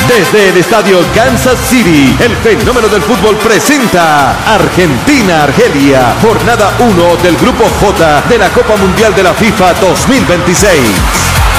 Desde el estadio Kansas City, el fenómeno del fútbol presenta Argentina-Argelia, jornada 1 del Grupo J de la Copa Mundial de la FIFA 2026.